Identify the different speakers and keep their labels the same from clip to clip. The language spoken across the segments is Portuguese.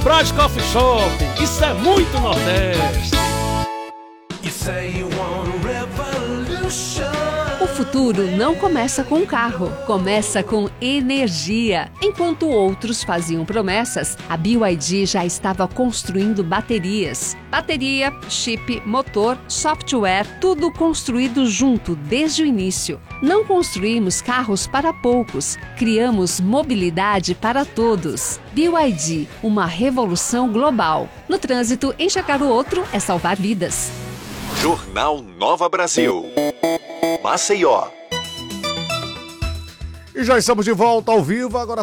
Speaker 1: Brás Coffee Shop, isso é muito Nordeste.
Speaker 2: O futuro não começa com um carro, começa com energia. Enquanto outros faziam promessas, a BYD já estava construindo baterias. Bateria, chip, motor, software, tudo construído junto desde o início. Não construímos carros para poucos, criamos mobilidade para todos. BYD, uma revolução global. No trânsito, enxergar o outro é salvar vidas.
Speaker 3: Jornal Nova Brasil. Maceió.
Speaker 4: E já estamos de volta ao vivo, agora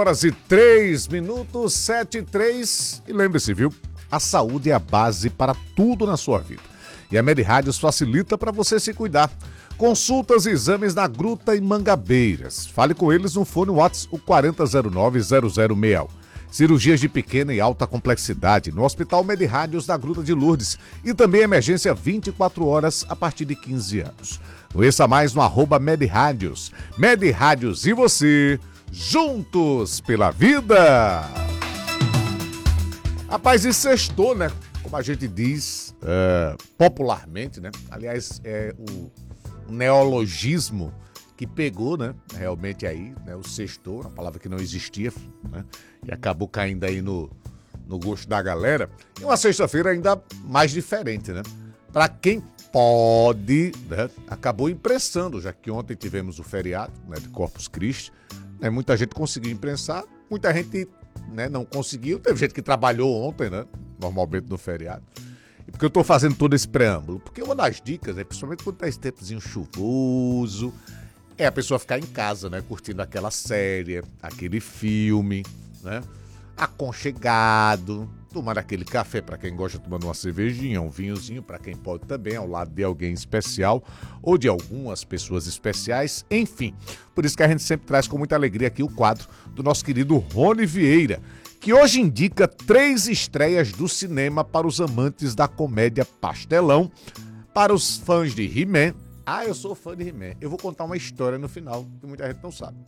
Speaker 4: 7h03, 7h03. E lembre-se, viu? A saúde é a base para tudo na sua vida. E a MedRádios facilita para você se cuidar. Consultas e exames na Gruta e Mangabeiras. Fale com eles no fone WhatsApp, o 4009-0061. Cirurgias de pequena e alta complexidade no Hospital MedRádios da Gruta de Lourdes. E também emergência 24 horas a partir de 15 anos. Conheça mais no @MedRádios. MedRádios e você, juntos pela vida. Rapaz, e sextou, né? Como a gente diz popularmente, né? Aliás, é o neologismo que pegou, né? Realmente aí, né? O sextou, uma palavra que não existia, né? E acabou caindo aí no gosto da galera. E uma sexta-feira ainda mais diferente, né? Para quem pode, né? Acabou imprensando, já que ontem tivemos o feriado, né? De Corpus Christi, né? Muita gente conseguiu imprensar, muita gente, né? Não conseguiu. Teve gente que trabalhou ontem, né? Normalmente no feriado. E por que eu tô fazendo todo esse preâmbulo? Porque uma das dicas, né? Principalmente quando tá esse tempozinho chuvoso, é a pessoa ficar em casa, né? Curtindo aquela série, aquele filme, né? Aconchegado, tomar aquele café para quem gosta, tomando uma cervejinha, um vinhozinho para quem pode também, ao lado de alguém especial ou de algumas pessoas especiais, enfim. Por isso que a gente sempre traz com muita alegria aqui o quadro do nosso querido Rony Vieira, que hoje indica 3 estreias do cinema para os amantes da comédia pastelão, para os fãs de He-Man. Ah, eu sou fã de He-Man. Eu vou contar uma história no final que muita gente não sabe.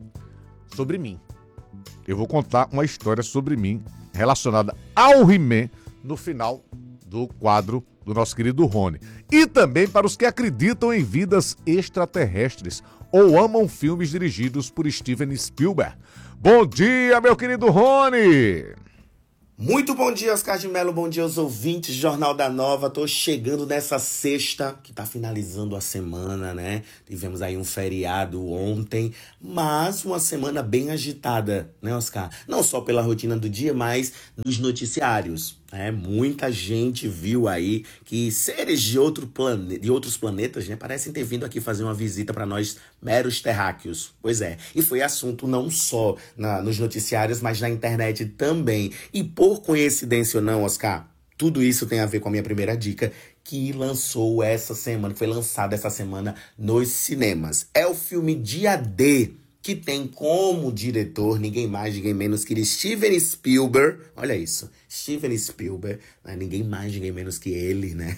Speaker 4: Sobre mim. Eu vou contar uma história sobre mim relacionada ao He-Man no final do quadro do nosso querido Rony. E também para os que acreditam em vidas extraterrestres ou amam filmes dirigidos por Steven Spielberg. Bom dia, meu querido Rony!
Speaker 5: Muito bom dia, Oscar de Mello, bom dia aos ouvintes do Jornal da Nova. Tô chegando nessa sexta, que tá finalizando a semana, né? Tivemos aí um feriado ontem, mas uma semana bem agitada, né, Oscar? Não só pela rotina do dia, mas nos noticiários. Muita gente viu aí que seres de outros planetas, né, parecem ter vindo aqui fazer uma visita para nós meros terráqueos. Pois é, e foi assunto não só nos noticiários, mas na internet também. E por coincidência ou não, Oscar, tudo isso tem a ver com a minha primeira dica, que lançou essa semana, que foi lançada essa semana nos cinemas. É o filme Dia D, que tem como diretor ninguém mais, ninguém menos que Steven Spielberg. Olha isso, Steven Spielberg, né? Ninguém mais, ninguém menos que ele, né?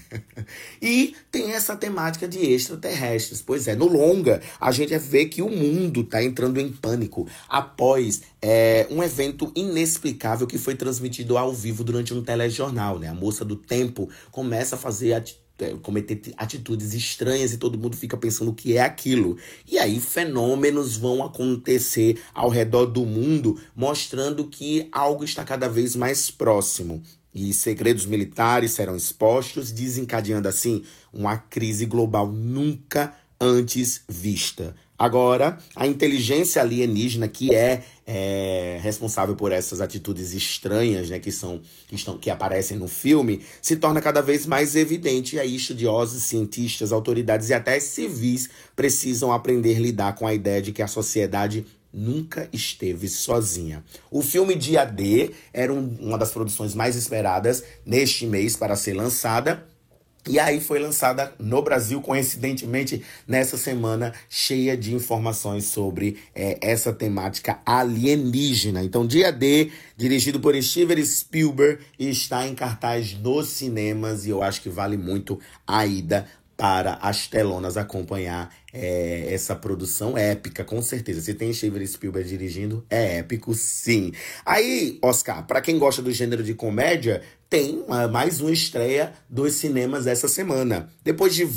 Speaker 5: E tem essa temática de extraterrestres. Pois é, no longa, a gente vê que o mundo tá entrando em pânico após um evento inexplicável que foi transmitido ao vivo durante um telejornal, né? A moça do tempo começa a cometer atitudes estranhas e todo mundo fica pensando o que é aquilo. E aí fenômenos vão acontecer ao redor do mundo, mostrando que algo está cada vez mais próximo. E segredos militares serão expostos, desencadeando assim uma crise global nunca antes vista. Agora, a inteligência alienígena, que é responsável por essas atitudes estranhas, né, que aparecem no filme, se torna cada vez mais evidente. E aí estudiosos, cientistas, autoridades e até civis precisam aprender a lidar com a ideia de que a sociedade nunca esteve sozinha. O filme Dia D era uma das produções mais esperadas neste mês para ser lançada. E aí foi lançada no Brasil, coincidentemente, nessa semana, cheia de informações sobre essa temática alienígena. Então, Dia D, dirigido por Steven Spielberg, está em cartaz nos cinemas e eu acho que vale muito a ida para as telonas acompanhar essa produção épica, com certeza. Se tem Steven Spielberg dirigindo, é épico, sim. Aí, Oscar, para quem gosta do gênero de comédia, tem mais uma estreia dos cinemas essa semana. Depois de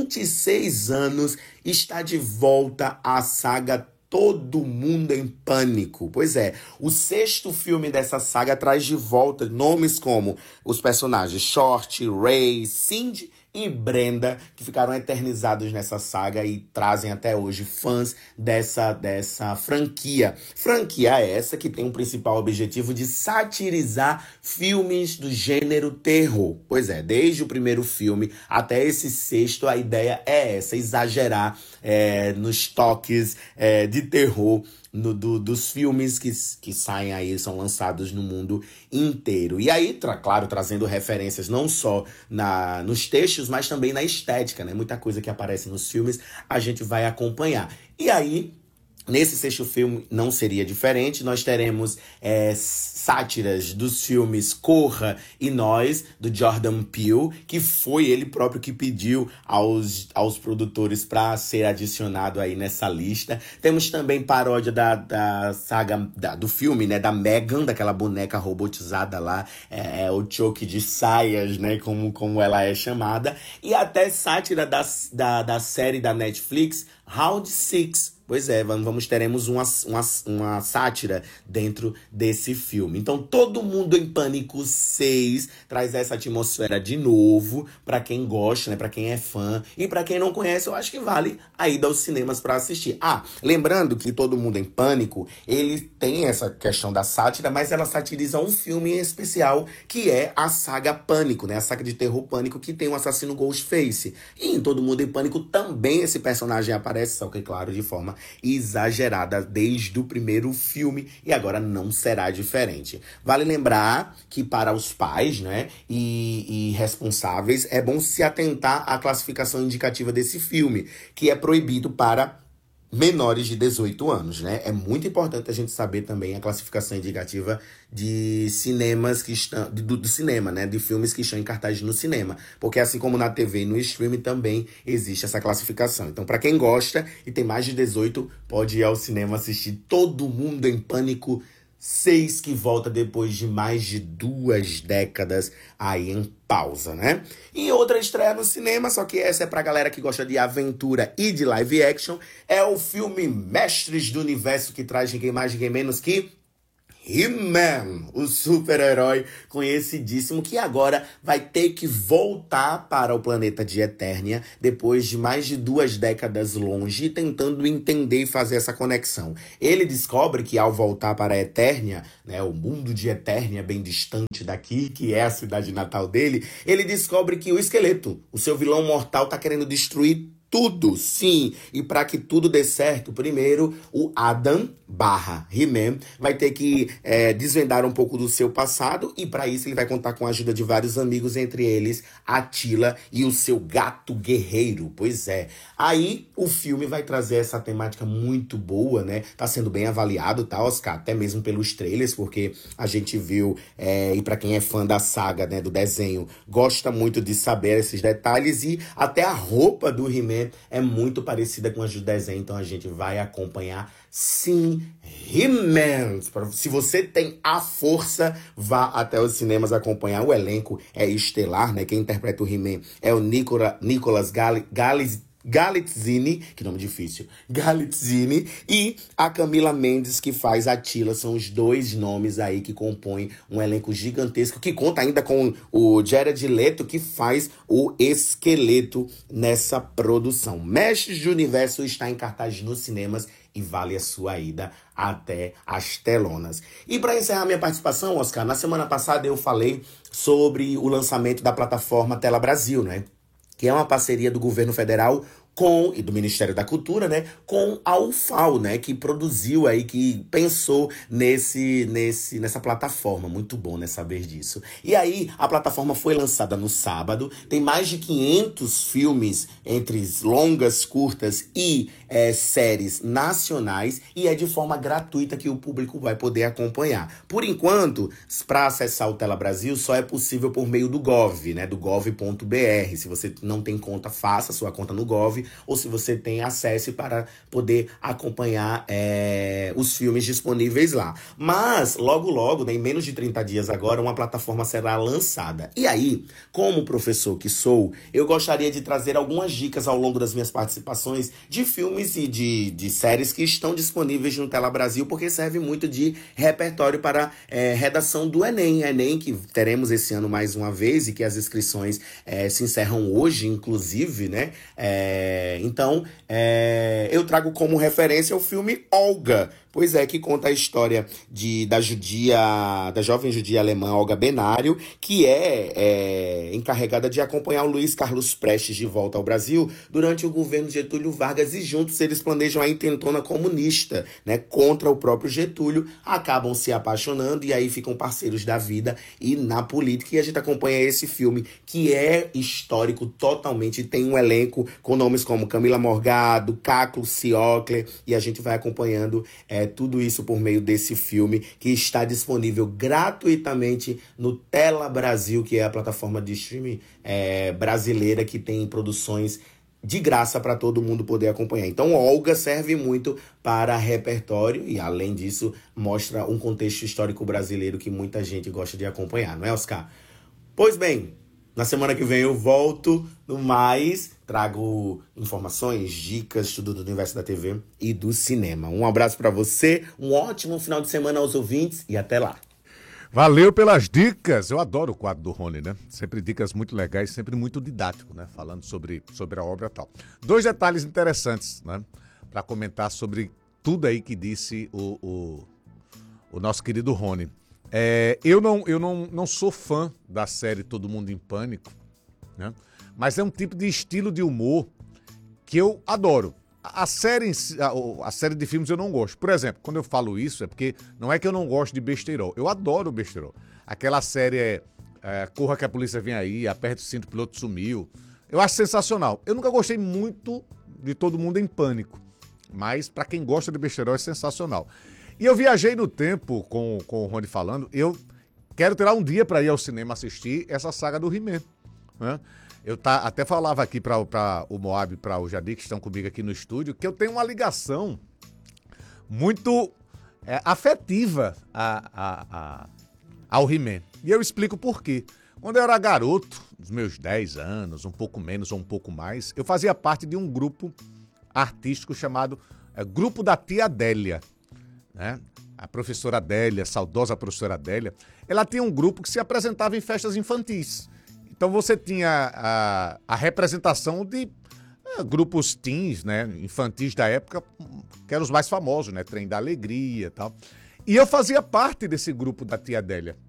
Speaker 5: 26 anos, está de volta a saga Todo Mundo em Pânico. Pois é, o 6º filme dessa saga traz de volta nomes como os personagens Short, Ray, Cindy e Brenda, que ficaram eternizados nessa saga e trazem até hoje fãs dessa franquia. Franquia essa que tem um principal objetivo de satirizar filmes do gênero terror. Pois é, desde o primeiro filme até esse 6º, a ideia é essa, exagerar nos toques de terror dos filmes que saem aí, são lançados no mundo inteiro. E aí, claro, trazendo referências não só nos textos, mas também na estética, né? Muita coisa que aparece nos filmes a gente vai acompanhar. E aí, nesse 6º filme não seria diferente, nós teremos sátiras dos filmes Corra e Nós, do Jordan Peele, que foi ele próprio que pediu aos produtores para ser adicionado aí nessa lista. Temos também paródia da saga do filme, né, da Megan, daquela boneca robotizada lá, o choque de saias, né, como ela é chamada, e até sátira da série da Netflix, Round 6. Pois é, teremos uma sátira dentro desse filme. Então, Todo Mundo em Pânico 6 traz essa atmosfera de novo, pra quem gosta, né, pra quem é fã. E pra quem não conhece, eu acho que vale a ida aos cinemas pra assistir. Lembrando que Todo Mundo em Pânico, ele tem essa questão da sátira, mas ela satiriza um filme em especial, que é a saga Pânico, né, a saga de terror Pânico, que tem o assassino Ghostface. E em Todo Mundo em Pânico também esse personagem aparece, só que, claro, de forma exagerada desde o primeiro filme, e agora não será diferente. Vale lembrar que para os pais, né, e responsáveis, é bom se atentar à classificação indicativa desse filme, que é proibido para menores de 18 anos, né? É muito importante a gente saber também a classificação indicativa de cinemas que estão do cinema, né? De filmes que estão em cartaz no cinema, porque assim como na TV e no streaming também existe essa classificação. Então, para quem gosta e tem mais de 18, pode ir ao cinema assistir Todo Mundo em Pânico 6, que volta depois de mais de 2 décadas aí em pausa, né? E outra estreia no cinema, só que essa é pra galera que gosta de aventura e de live action, é o filme Mestres do Universo, que traz ninguém mais, ninguém menos que He-Man, o super-herói conhecidíssimo, que agora vai ter que voltar para o planeta de Eternia depois de mais de 2 décadas longe, tentando entender e fazer essa conexão. Ele descobre que ao voltar para Eternia, né, o mundo de Eternia bem distante daqui, que é a cidade natal dele, ele descobre que o Esqueleto, o seu vilão mortal, tá querendo destruir tudo, sim. E para que tudo dê certo, primeiro o Adam He-Man vai ter que desvendar um pouco do seu passado, e para isso ele vai contar com a ajuda de vários amigos, entre eles Attila e o seu gato guerreiro. Pois é, aí o filme vai trazer essa temática muito boa, né? Tá sendo bem avaliado, tá, Oscar? Até mesmo pelos trailers, porque a gente viu, e para quem é fã da saga, né, do desenho, gosta muito de saber esses detalhes, e até a roupa do He-Man é muito parecida com as do desenho, então a gente vai acompanhar, sim, He-Man. Se você tem a força, vá até os cinemas acompanhar. O elenco é estelar, né? Quem interpreta o He-Man é o Nicolas Galitzine, que nome difícil, Galitzine, e a Camila Mendes, que faz Attila. São os 2 nomes aí que compõem um elenco gigantesco, que conta ainda com o Jared Leto, que faz o Esqueleto nessa produção. Mestres do Universo está em cartaz nos cinemas e vale a sua ida até as telonas. E para encerrar minha participação, Oscar, na semana passada eu falei sobre o lançamento da plataforma Tela Brasil, né? Que é uma parceria do governo federal e do Ministério da Cultura, né, com a UFAO, né, que produziu aí, que pensou nessa plataforma. Muito bom, né, saber disso. E aí, a plataforma foi lançada no sábado, tem mais de 500 filmes, entre longas, curtas e séries nacionais, e é de forma gratuita que o público vai poder acompanhar. Por enquanto, para acessar o Tela Brasil, só é possível por meio do Gov, né, do gov.br. Se você não tem conta, faça sua conta no Gov, ou se você tem, acesse para poder acompanhar os filmes disponíveis lá. Mas, logo, né, em menos de 30 dias agora, uma plataforma será lançada. E aí, como professor que sou, eu gostaria de trazer algumas dicas ao longo das minhas participações de filmes e de séries que estão disponíveis no Tela Brasil, porque serve muito de repertório para redação do Enem, que teremos esse ano mais uma vez, e que as inscrições se encerram hoje, inclusive, né? Então, eu trago como referência o filme Olga, pois é, que conta a história da jovem judia alemã Olga Benário, que é encarregada de acompanhar o Luiz Carlos Prestes de volta ao Brasil durante o governo de Getúlio Vargas, e juntos eles planejam a intentona comunista, né, contra o próprio Getúlio, acabam se apaixonando e aí ficam parceiros da vida e na política. E a gente acompanha esse filme, que é histórico totalmente, tem um elenco com nomes como Camila Morgado, Caco Ciocler, e a gente vai acompanhando tudo isso por meio desse filme, que está disponível gratuitamente no Tela Brasil, que é a plataforma de streaming brasileira que tem produções de graça para todo mundo poder acompanhar. Então, Olga serve muito para repertório e, além disso, mostra um contexto histórico brasileiro que muita gente gosta de acompanhar, não é, Oscar? Pois bem, na semana que vem eu volto no mais, trago informações, dicas, tudo do universo da TV e do cinema. Um abraço para você, um ótimo final de semana aos ouvintes e até lá.
Speaker 4: Valeu pelas dicas. Eu adoro o quadro do Rony, né? Sempre dicas muito legais, sempre muito didático, né? Falando sobre a obra e tal. 2 detalhes interessantes, né? Para comentar sobre tudo aí que disse o nosso querido Rony. Eu não sou fã da série Todo Mundo em Pânico, né? Mas é um tipo de estilo de humor que eu adoro. A série de filmes eu não gosto. Por exemplo, quando eu falo isso é porque não é que eu não gosto de besterol. Eu adoro besterol. Aquela série Corra que a Polícia Vem Aí, Aperte o Cinto, o Piloto Sumiu. Eu acho sensacional. Eu nunca gostei muito de Todo Mundo em Pânico, mas para quem gosta de besterol é sensacional. E eu viajei no tempo com o Rony falando, eu quero tirar um dia para ir ao cinema assistir essa saga do He-Man, né? Eu até falava aqui para o Moab e para o Jadir, que estão comigo aqui no estúdio, que eu tenho uma ligação muito afetiva ao He-Man. E eu explico por quê. Quando eu era garoto, nos meus 10 anos, um pouco menos ou um pouco mais, eu fazia parte de um grupo artístico chamado Grupo da Tia Adélia, né? A professora Adélia, a saudosa professora Adélia, ela tinha um grupo que se apresentava em festas infantis. Então você tinha a representação de grupos teens, né, infantis da época, que eram os mais famosos, né, Trem da Alegria e tal. E eu fazia parte desse grupo da Tia Adélia.